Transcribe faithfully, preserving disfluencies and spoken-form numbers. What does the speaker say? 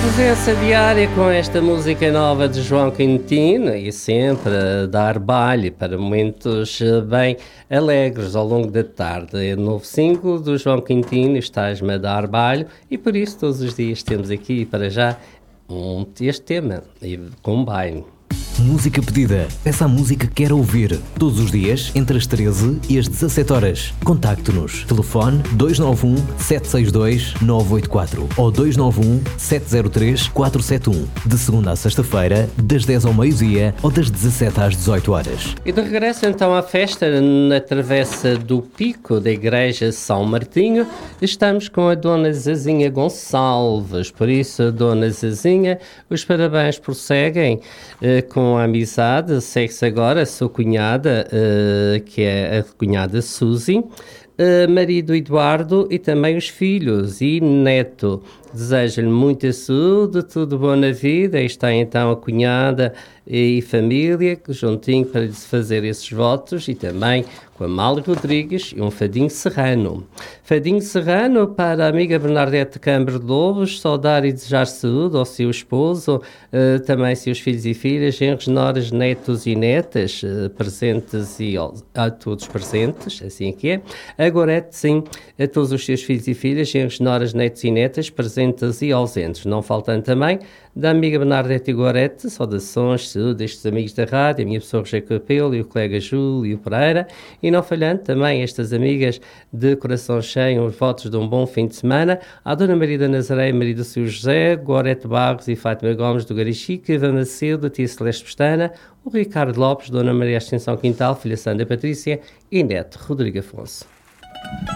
presença diária com esta música nova de João Quintino e sempre a dar baile para momentos bem alegres ao longo da tarde. É o novo single do João Quintino, Estás-me a dar baile, e por isso todos os dias temos aqui para já um, este tema com baile. Música pedida. Peça a música que quer ouvir. Todos os dias, entre as treze e as dezassete horas. Contacte-nos. Telefone dois nove um, sete seis dois, nove oito quatro ou dois nove um, sete zero três, quatro sete um. De segunda a sexta-feira, das dez ao meio-dia ou das dezassete às dezoito horas. E de regresso então à festa na Travessa do Pico da Igreja São Martinho, estamos com a Dona Zazinha Gonçalves. Por isso, Dona Zazinha, os parabéns prosseguem eh, com a amizade. Segue-se agora a sua cunhada, uh, que é a cunhada Suzy, uh, marido Eduardo e também os filhos e neto. Desejo-lhe muita saúde, tudo bom na vida. Aí está então a cunhada e família, juntinho para lhe fazer esses votos, e também com a Amália Rodrigues e um fadinho serrano. Fadinho serrano para a amiga Bernadette Câmara de Lobos, saudar e desejar saúde ao seu esposo, uh, também seus filhos e filhas, genros, noras, netos e netas, uh, presentes e a todos presentes, assim que é. A Gorete, sim, a todos os seus filhos e filhas, genros, noras, netos e netas, presentes e ausentes. Não faltando também da amiga Bernadette e Gorete, saudações, saúde destes amigos da rádio, a minha pessoa Roger Capelo e o colega Júlio Pereira, e não falhando também estas amigas de coração cheio, os votos de um bom fim de semana, à Dona Maria da Nazaré, Maria do Senhor José, Gorete Barros e Fátima Gomes do Garichique, Eva Macedo, a tia Celeste Pestana, o Ricardo Lopes, Dona Maria Ascensão Quintal, filha Sandra Patrícia e neto Rodrigo Afonso.